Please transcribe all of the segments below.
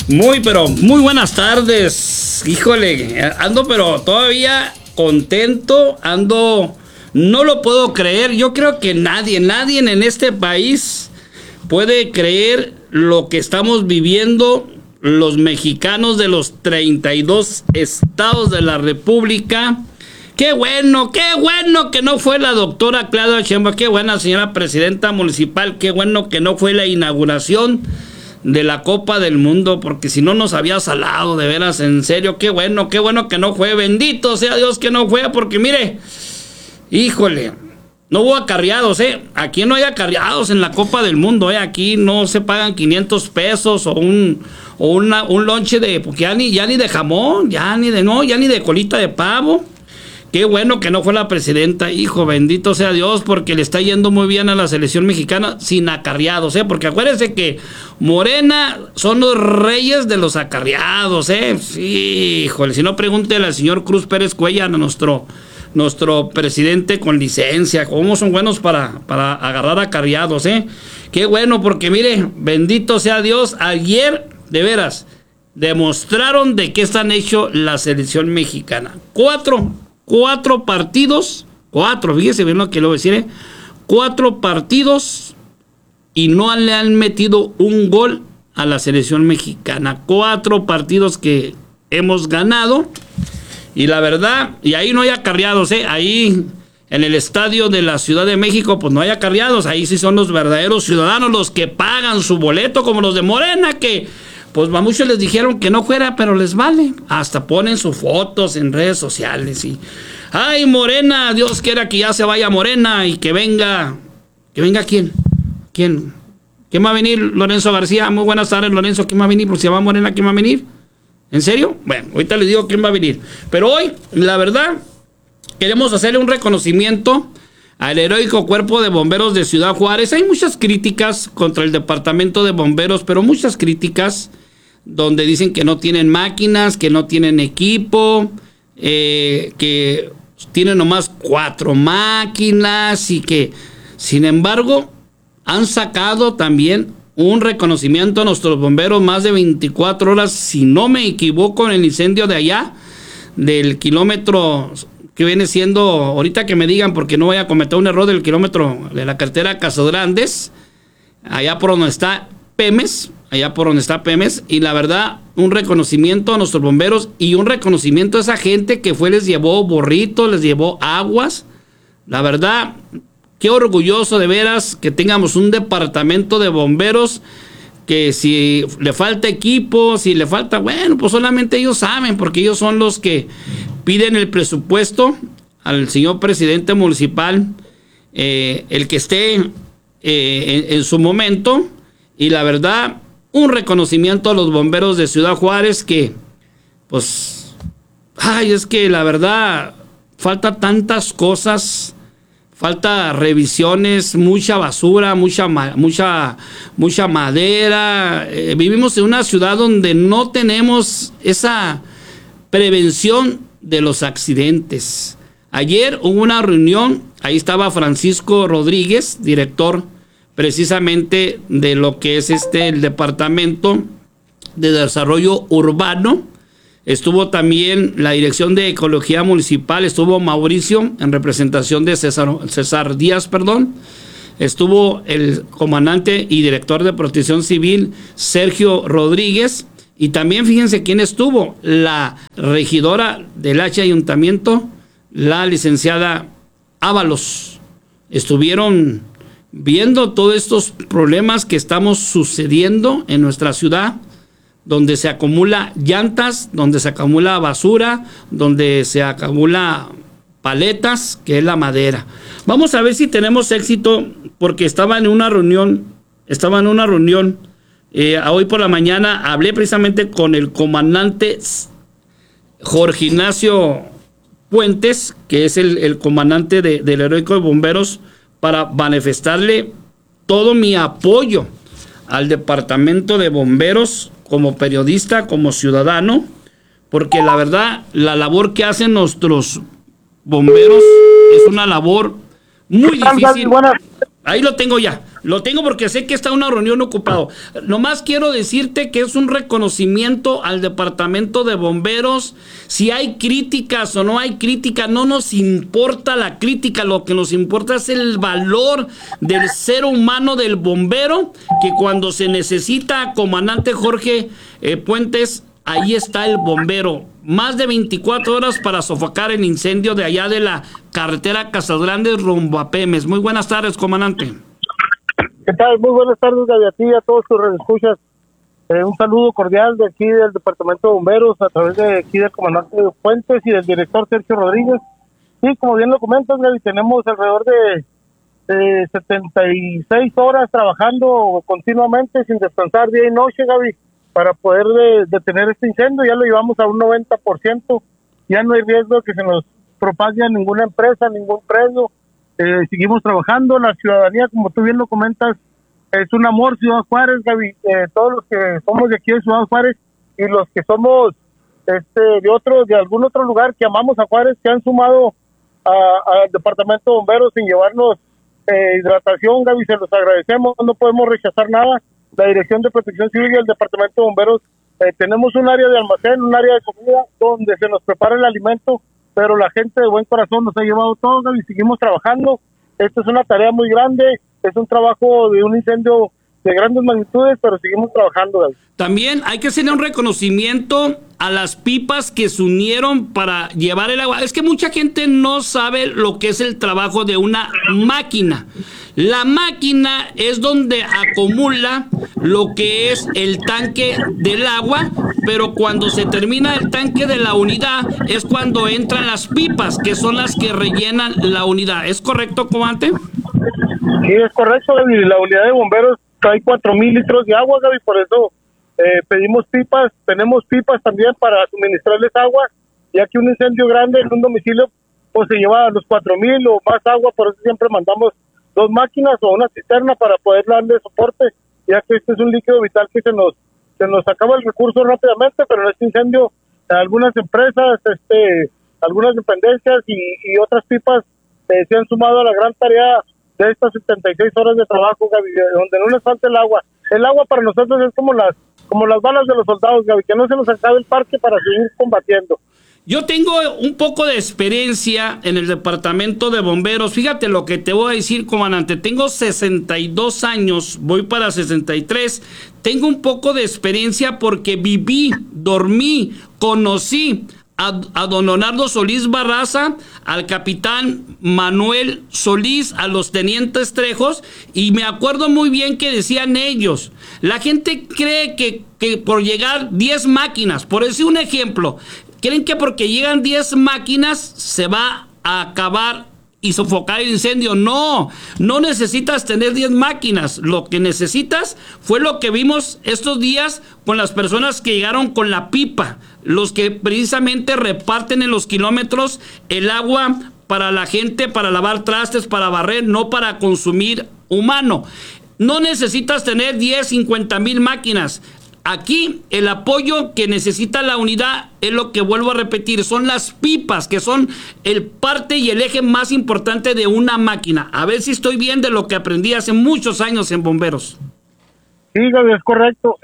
Pero muy buenas tardes. Híjole, ando pero todavía contento, no lo puedo creer. Yo creo que nadie en este país puede creer lo que estamos viviendo los mexicanos de los 32 estados de la República. Qué bueno que no fue la doctora Claudia Sheinbaum, qué buena señora presidenta municipal, qué bueno que no fue la inauguración de la Copa del Mundo, porque si no nos había salado, de veras, en serio, qué bueno que no fue, bendito sea Dios que no fue, porque mire, híjole, no hubo acarreados, aquí no hay acarreados en la Copa del Mundo, aquí no se pagan 500 pesos o un lonche de, porque ya ni de jamón, ya ni de colita de pavo. Qué bueno que no fue la presidenta, hijo, bendito sea Dios, porque le está yendo muy bien a la selección mexicana sin acarreados, porque acuérdense que Morena son los reyes de los acarreados, sí, híjole, si no pregúntele al señor Cruz Pérez Cuellar, nuestro presidente con licencia, cómo son buenos para agarrar acarreados, Qué bueno, porque mire, bendito sea Dios, ayer, de veras, demostraron de qué están hechos la selección mexicana. Cuatro partidos, fíjese bien lo que le voy a decir, 4 partidos y no le han metido un gol a la selección mexicana. 4 partidos que hemos ganado y la verdad, y ahí no hay acarreados, ahí en el estadio de la Ciudad de México, pues no hay acarreados, ahí sí son los verdaderos ciudadanos los que pagan su boleto, como los de Morena, que pues a muchos les dijeron que no fuera, pero les vale. Hasta ponen sus fotos en redes sociales y ay, Morena, Dios quiera que ya se vaya Morena y que venga ¿quién va a venir? Lorenzo García. Muy buenas tardes, Lorenzo. ¿Quién va a venir? Porque si va Morena, ¿quién va a venir? ¿En serio? Bueno, ahorita les digo quién va a venir. Pero hoy, la verdad, queremos hacerle un reconocimiento al heroico Cuerpo de Bomberos de Ciudad Juárez. Hay muchas críticas contra el Departamento de Bomberos, pero muchas críticas donde dicen que no tienen máquinas, que no tienen equipo, que tienen nomás 4 máquinas y que, sin embargo, han sacado también un reconocimiento a nuestros bomberos más de 24 horas, si no me equivoco, en el incendio de allá, del kilómetro que viene siendo, ahorita que me digan, porque no voy a cometer un error, del kilómetro de la carretera Casograndes, allá por donde está Pemes, y la verdad, un reconocimiento a nuestros bomberos y un reconocimiento a esa gente que les llevó burritos, les llevó aguas. La verdad, qué orgulloso de veras que tengamos un departamento de bomberos que si le falta equipo, si le falta, bueno, pues solamente ellos saben, porque ellos son los que piden el presupuesto al señor presidente municipal, el que esté en su momento. Y la verdad, un reconocimiento a los bomberos de Ciudad Juárez que, pues, es que la verdad, falta tantas cosas, falta revisiones, mucha basura, mucha madera. Vivimos en una ciudad donde no tenemos esa prevención de los accidentes. Ayer hubo una reunión, ahí estaba Francisco Rodríguez, director precisamente de lo que es el Departamento de Desarrollo Urbano. Estuvo también la Dirección de Ecología Municipal, estuvo Mauricio en representación de César Díaz, estuvo el comandante y director de Protección Civil, Sergio Rodríguez, y también fíjense quién estuvo, la regidora del Ayuntamiento, la licenciada Ábalos. Estuvieron viendo todos estos problemas que estamos sucediendo en nuestra ciudad, donde se acumula llantas, donde se acumula basura, donde se acumula paletas, que es la madera. Vamos a ver si tenemos éxito, porque estaba en una reunión, hoy por la mañana hablé precisamente con el comandante Jorge Ignacio Puentes, que es el comandante del heroico de bomberos, para manifestarle todo mi apoyo al Departamento de Bomberos como periodista, como ciudadano, porque la verdad, la labor que hacen nuestros bomberos es una labor muy difícil. Ahí lo tengo ya. Lo tengo porque sé que está en una reunión ocupado. Nomás quiero decirte que es un reconocimiento al Departamento de Bomberos. Si hay críticas o no hay críticas, no nos importa la crítica. Lo que nos importa es el valor del ser humano del bombero, que cuando se necesita, comandante Jorge Puentes, ahí está el bombero. Más de 24 horas para sofocar el incendio de allá de la carretera Casas Grandes rumbo a Pemes. Muy buenas tardes, comandante. ¿Qué tal? Muy buenas tardes, Gaby, a ti y a todos tus radioescuchas. Un saludo cordial de aquí del Departamento de Bomberos a través de aquí del comandante Puentes y del director Sergio Rodríguez. Sí, como bien lo comentas, Gaby, tenemos alrededor de 76 horas trabajando continuamente sin descansar día y noche, Gaby, para poder detener este incendio. Ya lo llevamos a un 90%, ya no hay riesgo de que se nos propague a ninguna empresa, ningún predio. Seguimos trabajando, la ciudadanía, como tú bien lo comentas, es un amor Ciudad Juárez, Gaby. Todos los que somos de aquí de Ciudad Juárez y los que somos de algún otro lugar que amamos a Juárez, que han sumado al Departamento de Bomberos sin llevarnos hidratación, Gaby, se los agradecemos, no podemos rechazar nada. La Dirección de Protección Civil y el Departamento de Bomberos tenemos un área de almacén, un área de comida donde se nos prepara el alimento, pero la gente de buen corazón nos ha llevado todo, Gaby, seguimos trabajando. Esto es una tarea muy grande, es un trabajo de un incendio de grandes magnitudes, pero seguimos trabajando, Gaby. También hay que hacer un reconocimiento a las pipas que se unieron para llevar el agua. Es que mucha gente no sabe lo que es el trabajo de una máquina. La máquina es donde acumula lo que es el tanque del agua, pero cuando se termina el tanque de la unidad es cuando entran las pipas, que son las que rellenan la unidad. ¿Es correcto, comandante? Sí, es correcto, Gaby. La unidad de bomberos trae 4,000 litros de agua, Gaby, por eso pedimos pipas, tenemos pipas también para suministrarles agua, ya que un incendio grande en un domicilio pues se lleva los 4,000 o más agua, por eso siempre mandamos 2 máquinas o una cisterna para poder darle soporte, ya que este es un líquido vital que se nos acaba el recurso rápidamente, pero en este incendio algunas empresas, algunas dependencias y otras pipas se han sumado a la gran tarea de estas 76 horas de trabajo, Gaby, donde no les falta el agua. El agua para nosotros es como las balas de los soldados, Gaby, que no se nos acabe el parque para seguir combatiendo. Yo tengo un poco de experiencia en el Departamento de Bomberos. Fíjate lo que te voy a decir, comandante. Tengo 62 años, voy para 63. Tengo un poco de experiencia porque viví, dormí, conocí a don Leonardo Solís Barraza, al capitán Manuel Solís, a los tenientes Trejos, y me acuerdo muy bien que decían ellos, la gente cree que por llegar 10 máquinas, por decir un ejemplo, creen que porque llegan 10 máquinas se va a acabar y sofocar el incendio. No necesitas tener 10 máquinas. Lo que necesitas fue lo que vimos estos días con las personas que llegaron con la pipa, los que precisamente reparten en los kilómetros el agua para la gente, para lavar trastes, para barrer, no para consumir humano. No necesitas tener 10, 50 mil máquinas. Aquí el apoyo que necesita la unidad es lo que vuelvo a repetir, son las pipas, que son el parte y el eje más importante de una máquina. A ver si estoy bien de lo que aprendí hace muchos años en bomberos. Sí, Gaby, es correcto.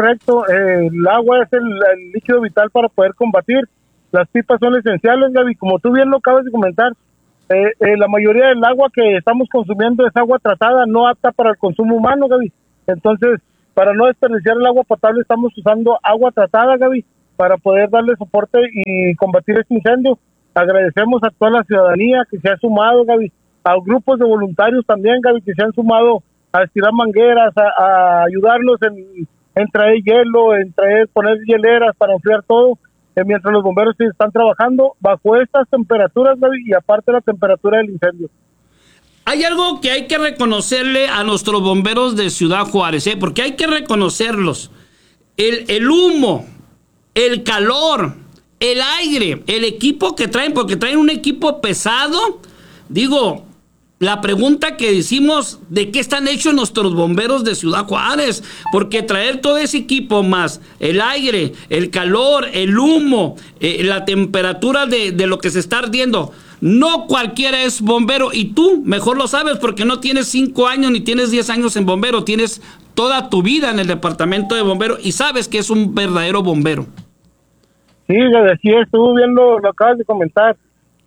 El agua es el líquido vital para poder combatir. Las pipas son esenciales, Gaby, como tú bien lo acabas de comentar. La mayoría del agua que estamos consumiendo es agua tratada, no apta para el consumo humano, Gaby. Entonces, para no desperdiciar el agua potable, estamos usando agua tratada, Gaby, para poder darle soporte y combatir este incendio. Agradecemos a toda la ciudadanía que se ha sumado, Gaby, a grupos de voluntarios también, Gaby, que se han sumado a estirar mangueras, a ayudarnos en traer hielo, poner hieleras para enfriar todo, mientras los bomberos están trabajando bajo estas temperaturas, Gaby, y aparte la temperatura del incendio. Hay algo que hay que reconocerle a nuestros bomberos de Ciudad Juárez, porque hay que reconocerlos. El humo, el calor, el aire, el equipo que traen, porque traen un equipo pesado. Digo, la pregunta que decimos, ¿de qué están hechos nuestros bomberos de Ciudad Juárez? Porque traer todo ese equipo más el aire, el calor, el humo, la temperatura de lo que se está ardiendo. No cualquiera es bombero, y tú mejor lo sabes porque no tienes 5 años ni tienes 10 años en bombero, tienes toda tu vida en el departamento de bomberos y sabes que es un verdadero bombero. Sí, así es, tú bien lo acabas de comentar.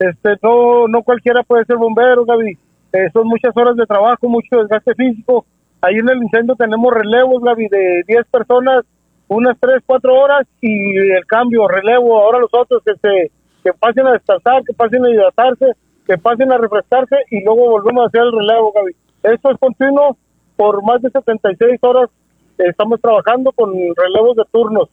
No cualquiera puede ser bombero, Gaby. Son muchas horas de trabajo, mucho desgaste físico. Ahí en el incendio tenemos relevos, Gaby, de 10 personas, unas 3, 4 horas, y el cambio, relevo. Ahora los otros que pasen a descansar, que pasen a hidratarse, que pasen a refrescarse, y luego volvemos a hacer el relevo, Gaby. Esto es continuo, por más de 76 horas estamos trabajando con relevos de turnos.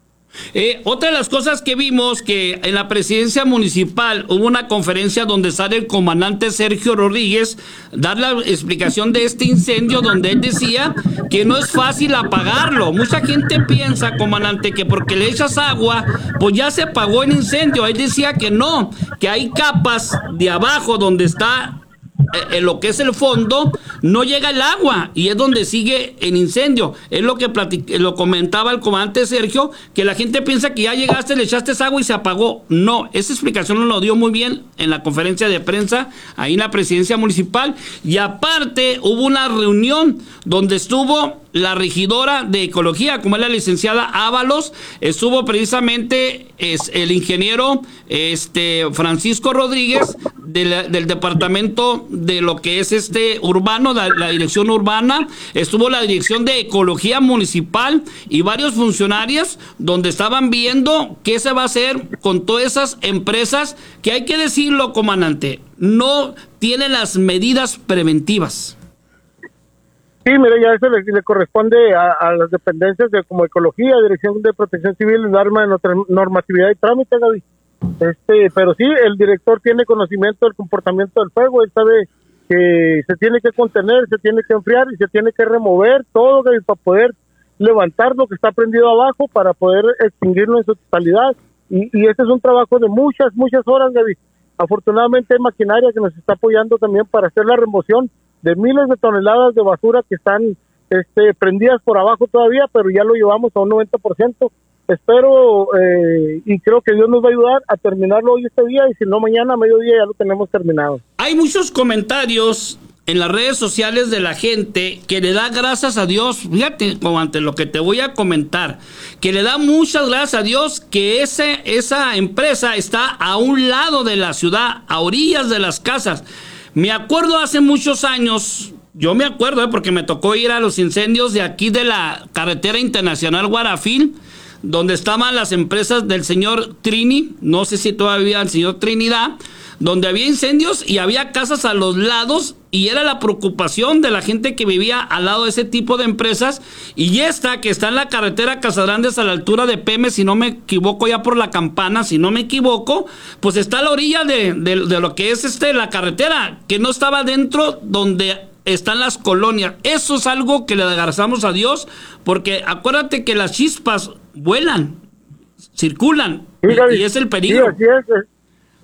Otra de las cosas que vimos, que en la presidencia municipal hubo una conferencia donde sale el comandante Sergio Rodríguez dar la explicación de este incendio, donde él decía que no es fácil apagarlo. Mucha gente piensa, comandante, que porque le echas agua pues ya se apagó el incendio. Él decía que no, que hay capas de abajo donde está en lo que es el fondo, no llega el agua y es donde sigue el incendio. Es lo que lo comentaba el comandante Sergio, que la gente piensa que ya llegaste, le echaste agua y se apagó. No, esa explicación nos lo dio muy bien en la conferencia de prensa ahí en la presidencia municipal. Y aparte hubo una reunión donde estuvo la regidora de ecología, como es la licenciada Ábalos, estuvo precisamente el ingeniero Francisco Rodríguez del departamento de lo que es urbano, la dirección urbana, estuvo la dirección de ecología municipal y varios funcionarios donde estaban viendo qué se va a hacer con todas esas empresas que, hay que decirlo, comandante, no tienen las medidas preventivas. Sí, mire, ya eso le corresponde a las dependencias de como Ecología, Dirección de Protección Civil, el arma de normatividad y trámite, Gaby. Pero sí, el director tiene conocimiento del comportamiento del fuego, él sabe que se tiene que contener, se tiene que enfriar y se tiene que remover todo, Gaby, para poder levantar lo que está prendido abajo, para poder extinguirlo en su totalidad. Y este es un trabajo de muchas horas, Gaby. Afortunadamente hay maquinaria que nos está apoyando también para hacer la remoción de miles de toneladas de basura que están prendidas por abajo todavía, pero ya lo llevamos a un 90%. Espero y creo que Dios nos va a ayudar a terminarlo hoy este día, y si no mañana a mediodía ya lo tenemos terminado. Hay muchos comentarios en las redes sociales de la gente que le da gracias a Dios, fíjate, como ante lo que te voy a comentar, que le da muchas gracias a Dios que esa empresa está a un lado de la ciudad, a orillas de las casas. Me acuerdo hace muchos años, yo me acuerdo porque me tocó ir a los incendios de aquí de la carretera internacional Guarafil, donde estaban las empresas del señor Trini, no sé si todavía el señor Trinidad, donde había incendios y había casas a los lados, y era la preocupación de la gente que vivía al lado de ese tipo de empresas. Y esta que está en la carretera Casagrandes a la altura de Peme, si no me equivoco, ya por la Campana, si no me equivoco, pues está a la orilla de lo que es la carretera, que no estaba dentro donde están las colonias. Eso es algo que le agradecemos a Dios, porque acuérdate que las chispas vuelan, circulan, sí, y es el peligro. Sí, así es.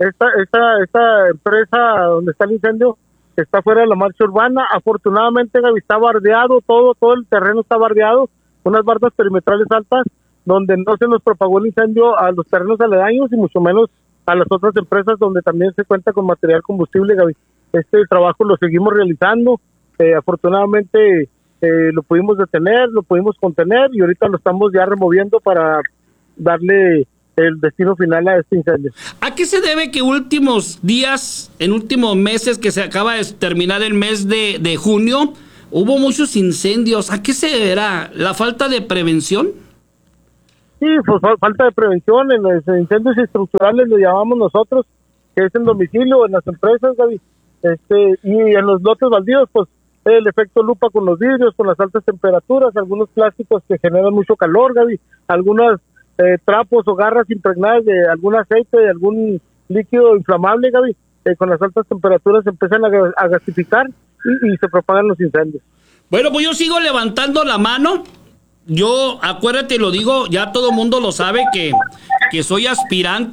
Esta empresa donde está el incendio está fuera de la marcha urbana. Afortunadamente, Gaby, está bardeado, todo el terreno está bardeado, unas bardas perimetrales altas, donde no se nos propagó el incendio a los terrenos aledaños y mucho menos a las otras empresas donde también se cuenta con material combustible, Gaby. Este trabajo lo seguimos realizando, afortunadamente lo pudimos detener, lo pudimos contener, y ahorita lo estamos ya removiendo para darle el destino final a este incendio. ¿A qué se debe que últimos días, en últimos meses, que se acaba de terminar el mes de junio, hubo muchos incendios? ¿A qué se deberá? ¿La falta de prevención? Sí, pues falta de prevención. En los incendios estructurales lo llamamos nosotros, que es en domicilio, en las empresas, Gaby. Y en los lotes baldíos, pues el efecto lupa con los vidrios, con las altas temperaturas, algunos plásticos que generan mucho calor, Gaby, algunas trapos o garras impregnadas de algún aceite, de algún líquido inflamable, Gaby, con las altas temperaturas empiezan a gasificar y se propagan los incendios. Bueno, pues yo sigo levantando la mano. Yo, acuérdate, lo digo, ya todo el mundo lo sabe, que soy aspirante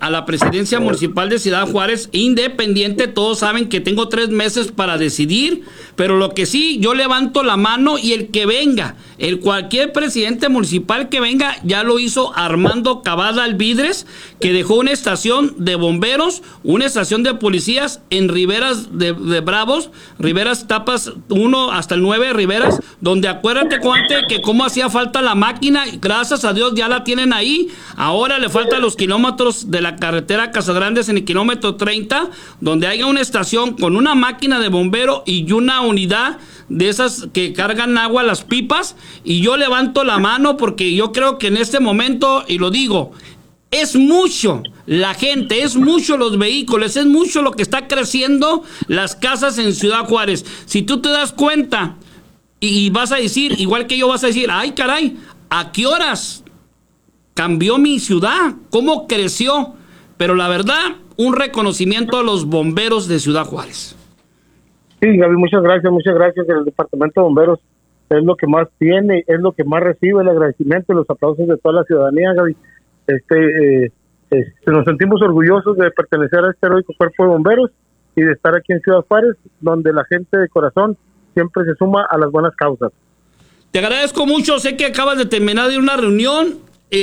a la presidencia municipal de Ciudad Juárez, independiente, todos saben que tengo 3 meses para decidir, pero lo que sí, yo levanto la mano y el que venga, cualquier presidente municipal que venga, ya lo hizo Armando Cavada Alvidres, que dejó una estación de bomberos, una estación de policías en Riberas de Bravos, Riberas Tapas 1 hasta el 9, Riberas, donde acuérdate, Cuante, que cómo hacía falta la máquina, gracias a Dios ya la tienen ahí. Ahora le faltan los kilómetros de la carretera Casagrandes en el kilómetro 30, donde haya una estación con una máquina de bombero y una unidad de esas que cargan agua, las pipas, y yo levanto la mano porque yo creo que en este momento, y lo digo, es mucho la gente, es mucho los vehículos, es mucho lo que está creciendo las casas en Ciudad Juárez. Si tú te das cuenta y vas a decir, igual que yo vas a decir, ay caray, ¿a qué horas cambió mi ciudad? ¿Cómo creció? Pero la verdad, un reconocimiento a los bomberos de Ciudad Juárez. Sí, Gaby, muchas gracias. El Departamento de Bomberos es lo que más tiene, es lo que más recibe el agradecimiento y los aplausos de toda la ciudadanía, Gaby. Nos sentimos orgullosos de pertenecer a este heroico cuerpo de bomberos y de estar aquí en Ciudad Juárez, donde la gente de corazón siempre se suma a las buenas causas. Te agradezco mucho, sé que acabas de terminar de una reunión.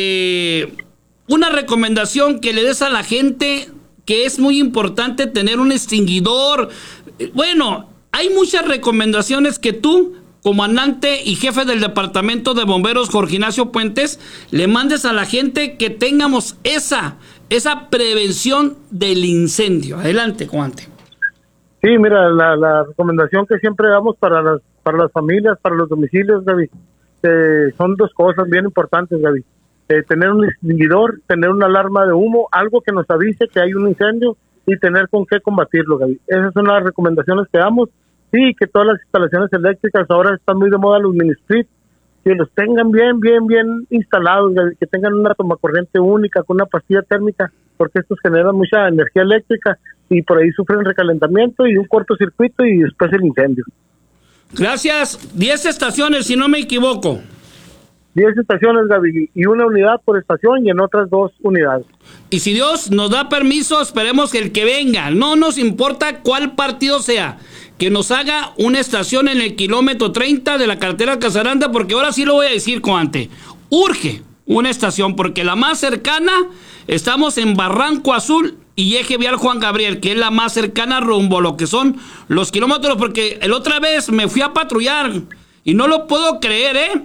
Una recomendación que le des a la gente, que es muy importante tener un extinguidor. Bueno, hay muchas recomendaciones que tú, comandante y jefe del Departamento de Bomberos, Jorge Ignacio Puentes, le mandes a la gente que tengamos esa prevención del incendio. Adelante, comandante. Sí, mira, la recomendación que siempre damos para las familias, para los domicilios, Gaby, son 2 cosas bien importantes, Gaby. Tener un extinguidor, tener una alarma de humo, algo que nos avise que hay un incendio y tener con qué combatirlo, Gaby. Esas son las recomendaciones que damos. Sí, que todas las instalaciones eléctricas, ahora están muy de moda los mini split, que los tengan bien instalados, Gaby, que tengan una tomacorriente única con una pastilla térmica, porque estos generan mucha energía eléctrica y por ahí sufren recalentamiento y un cortocircuito y después el incendio. Gracias. 10 estaciones, si no me equivoco. 10 estaciones, Gaby, y una unidad por estación y en otras 2 unidades. Y si Dios nos da permiso, esperemos que el que venga, no nos importa cuál partido sea, que nos haga una estación en el kilómetro 30 de la carretera Casaranda, porque ahora sí lo voy a decir, Coante, urge una estación, porque la más cercana, estamos en Barranco Azul y Eje Vial Juan Gabriel, que es la más cercana rumbo a lo que son los kilómetros, porque el otra vez me fui a patrullar y no lo puedo creer,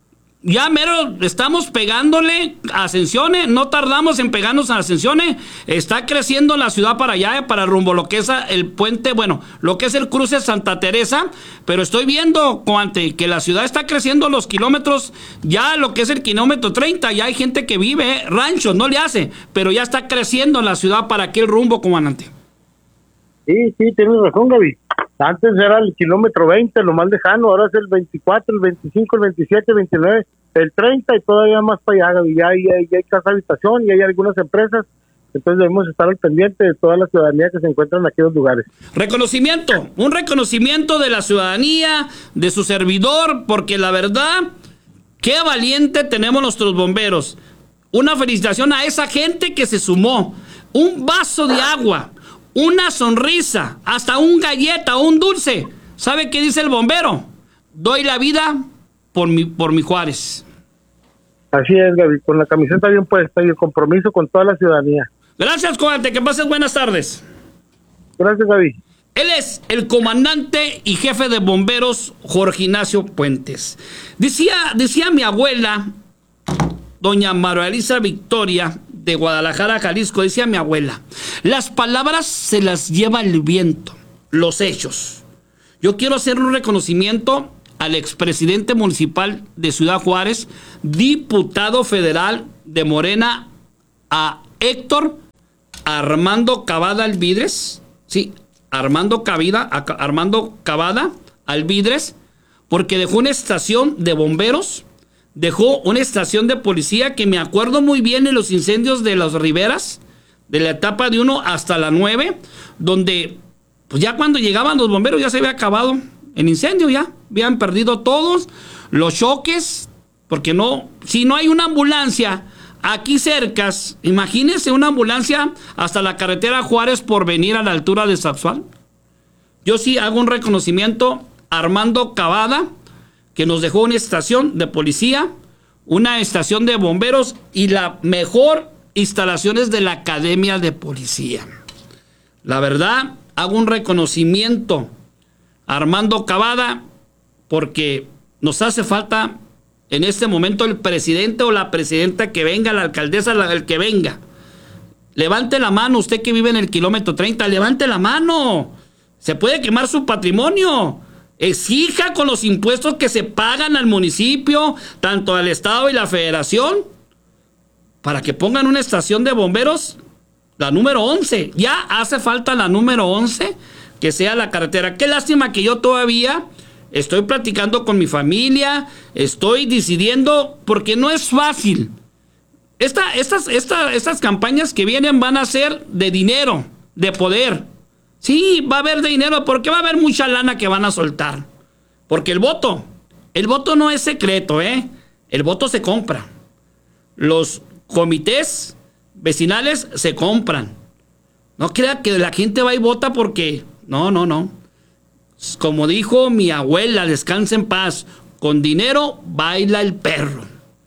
ya mero estamos pegándole a Ascensiones, no tardamos en pegarnos a Ascensiones, está creciendo la ciudad para allá, para rumbo lo que es el puente, bueno, lo que es el cruce Santa Teresa, pero estoy viendo, Coante, que la ciudad está creciendo los kilómetros, ya lo que es el kilómetro 30, ya hay gente que vive, ranchos, no le hace, pero ya está creciendo la ciudad para aquel rumbo, comandante. Sí, tienes razón, Gaby. Antes era el kilómetro 20, lo más lejano, ahora es el 24, el 25, el 27, el 29, el 30 y todavía más para allá, Gaby. Ya hay casa habitación y hay algunas empresas, entonces debemos estar al pendiente de toda la ciudadanía que se encuentra en aquellos lugares. Un reconocimiento de la ciudadanía, de su servidor, porque la verdad, qué valiente tenemos nuestros bomberos. Una felicitación a esa gente que se sumó. Un vaso de agua, una sonrisa, hasta un galleta o un dulce. ¿Sabe qué dice el bombero? Doy la vida por mi Juárez. Así es, Gaby, con la camiseta bien puesta y el compromiso con toda la ciudadanía. Gracias, comandante, que pases buenas tardes. Gracias, Gaby. Él es el comandante y jefe de bomberos Jorge Ignacio Puentes. Decía mi abuela, doña María Elisa Victoria, de Guadalajara, Jalisco, decía mi abuela, las palabras se las lleva el viento, los hechos. Yo quiero hacer un reconocimiento al expresidente municipal de Ciudad Juárez, diputado federal de Morena, a Héctor Armando Cavada Alvidres, sí, Armando Cavada Alvidres, porque dejó una estación de bomberos, dejó una estación de policía que me acuerdo muy bien en los incendios de las Riberas, de la etapa de 1 hasta la 9, donde pues ya cuando llegaban los bomberos ya se había acabado el incendio, ya habían perdido todos los choques, porque no, si no hay una ambulancia aquí cercas, imagínense una ambulancia hasta la carretera Juárez por venir a la altura de Zapsal. Yo sí hago un reconocimiento a Armando Cavada, que nos dejó una estación de policía, una estación de bomberos y la mejor instalaciones de la Academia de Policía. La verdad, hago un reconocimiento a Armando Cavada porque nos hace falta en este momento el presidente o la presidenta que venga, la alcaldesa, el que venga. Levante la mano, usted que vive en el kilómetro 30, levante la mano. Se puede quemar su patrimonio. Exija con los impuestos que se pagan al municipio, tanto al estado y la federación, para que pongan una estación de bomberos, la número 11. Ya hace falta la número 11, que sea la carretera. Qué lástima que yo todavía estoy platicando con mi familia, estoy decidiendo, porque no es fácil. Estas campañas que vienen van a ser de dinero, de poder. Sí, va a haber dinero, porque va a haber mucha lana que van a soltar. Porque el voto no es secreto, el voto se compra. Los comités vecinales se compran. No crea que la gente va y vota porque... No. Como dijo mi abuela, descanse en paz, con dinero baila el perro.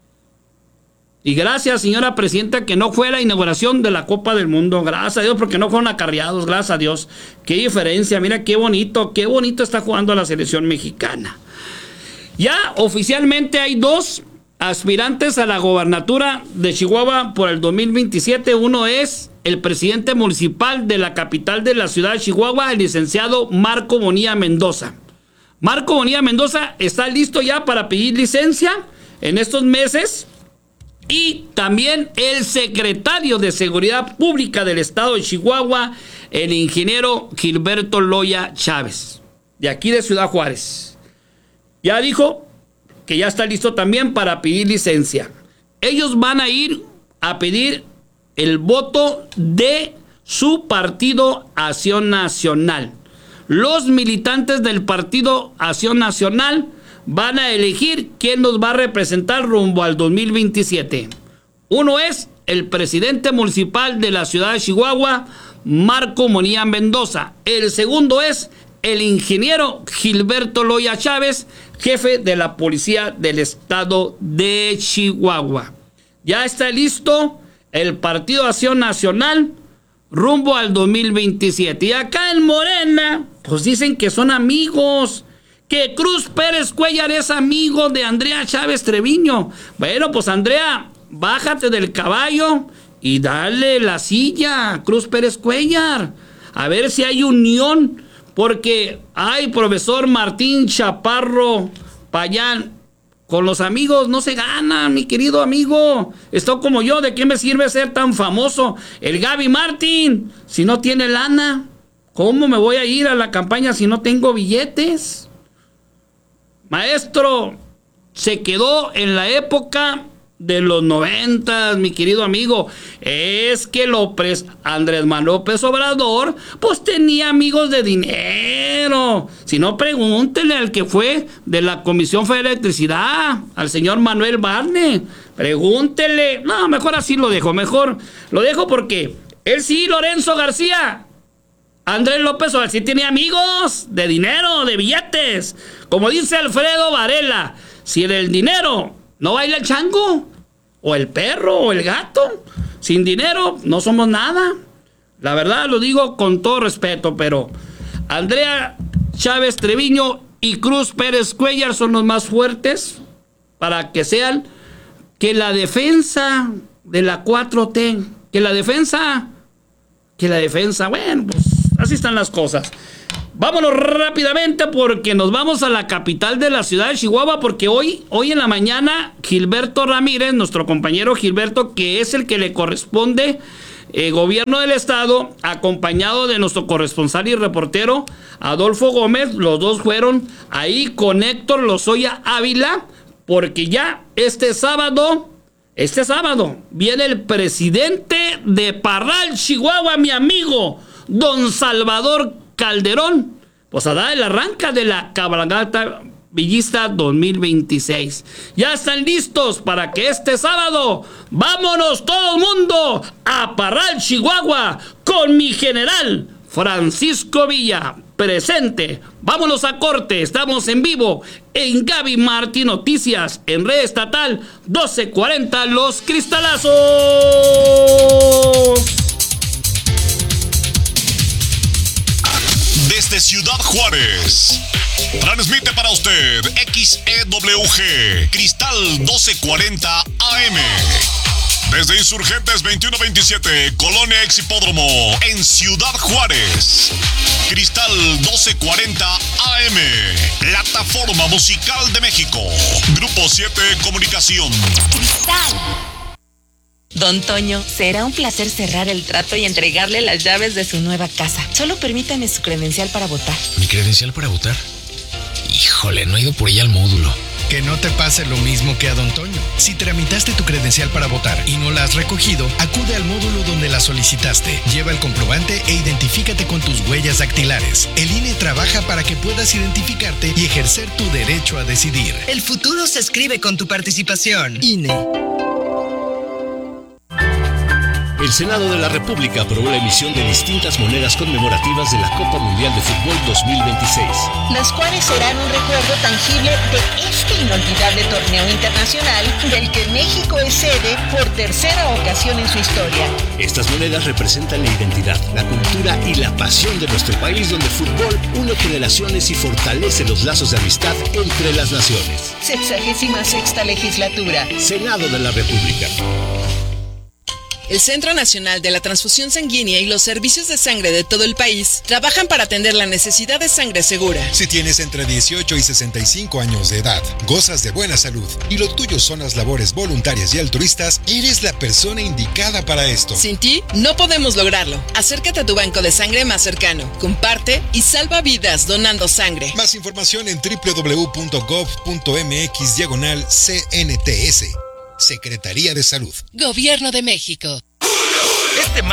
Y gracias, señora presidenta, que no fue la inauguración de la Copa del Mundo. Gracias a Dios, porque no fueron acarreados. Gracias a Dios. Qué diferencia. Mira qué bonito está jugando la selección mexicana. Ya oficialmente hay 2 aspirantes a la gobernatura de Chihuahua por el 2027. Uno es el presidente municipal de la capital de la ciudad de Chihuahua, el licenciado Marco Bonilla Mendoza. Marco Bonilla Mendoza está listo ya para pedir licencia en estos meses. Y también el secretario de Seguridad Pública del estado de Chihuahua, el ingeniero Gilberto Loya Chávez, de aquí de Ciudad Juárez. Ya dijo que ya está listo también para pedir licencia. Ellos van a ir a pedir el voto de su partido Acción Nacional. Los militantes del partido Acción Nacional van a elegir quién nos va a representar rumbo al 2027. Uno es el presidente municipal de la ciudad de Chihuahua, Marco Bonilla Mendoza. El segundo es el ingeniero Gilberto Loya Chávez, jefe de la policía del estado de Chihuahua. Ya está listo el partido Acción Nacional rumbo al 2027. Y acá en Morena, pues dicen que son amigos, que Cruz Pérez Cuellar es amigo de Andrea Chávez Treviño. Bueno, pues Andrea, bájate del caballo y dale la silla a Cruz Pérez Cuellar. A ver si hay unión, porque ay, profesor Martín Chaparro Payán, con los amigos no se gana, mi querido amigo. Estoy como yo, ¿de qué me sirve ser tan famoso? El Gaby Martín, si no tiene lana, ¿cómo me voy a ir a la campaña si no tengo billetes? Maestro, se quedó en la época de los 90, mi querido amigo. Es que Andrés Manuel López Obrador, pues tenía amigos de dinero. Si no, pregúntele al que fue de la Comisión Federal de Electricidad, al señor Manuel Barney. Pregúntele. No, mejor así lo dejo. Mejor lo dejo porque él sí, Lorenzo García, Andrés López Obrador sí tiene amigos de dinero, de billetes. Como dice Alfredo Varela, si en el dinero no baila el chango, o el perro, o el gato, sin dinero no somos nada. La verdad lo digo con todo respeto, pero Andrea Chávez Treviño y Cruz Pérez Cuellar son los más fuertes para que sean que la defensa de la 4T, que la defensa, bueno, pues así están las cosas. Vámonos rápidamente porque nos vamos a la capital de la ciudad de Chihuahua, porque hoy en la mañana Gilberto Ramírez, nuestro compañero Gilberto, que es el que le corresponde gobierno del estado, acompañado de nuestro corresponsal y reportero Adolfo Gómez, los dos fueron ahí con Héctor Lozoya Ávila, porque ya este sábado viene el presidente de Parral, Chihuahua, mi amigo don Salvador Calderón, pues a dar el arranque de la cabalgata Villista 2026. Ya están listos para que este sábado vámonos todo el mundo a Parral, Chihuahua, con mi general Francisco Villa presente. Vámonos a corte, estamos en vivo en Gaby Martí Noticias, en red estatal 1240 Los Cristalazos. Desde Ciudad Juárez, transmite para usted XEWG Cristal 1240 AM. Desde Insurgentes 2127, Colonia Ex Hipódromo, en Ciudad Juárez. Cristal 1240 AM, Plataforma Musical de México. Grupo 7 Comunicación. Cristal. Don Toño, será un placer cerrar el trato y entregarle las llaves de su nueva casa. Solo permítame su credencial para votar. ¿Mi credencial para votar? Híjole, no he ido por ella al módulo. Que no te pase lo mismo que a Don Toño. Si tramitaste tu credencial para votar y no la has recogido, acude al módulo donde la solicitaste. Lleva el comprobante e identifícate con tus huellas dactilares. El INE trabaja para que puedas identificarte y ejercer tu derecho a decidir. El futuro se escribe con tu participación. INE. El Senado de la República aprobó la emisión de distintas monedas conmemorativas de la Copa Mundial de Fútbol 2026. Las cuales serán un recuerdo tangible de este inolvidable torneo internacional del que México es sede por tercera ocasión en su historia. Estas monedas representan la identidad, la cultura y la pasión de nuestro país, donde el fútbol une generaciones y fortalece los lazos de amistad entre las naciones. 66ª legislatura. Senado de la República. El Centro Nacional de la Transfusión Sanguínea y los servicios de sangre de todo el país trabajan para atender la necesidad de sangre segura. Si tienes entre 18 y 65 años de edad, gozas de buena salud y lo tuyo son las labores voluntarias y altruistas, eres la persona indicada para esto. Sin ti, no podemos lograrlo. Acércate a tu banco de sangre más cercano, comparte y salva vidas donando sangre. Más información en www.gov.mx/CNTS. Secretaría de Salud. Gobierno de México.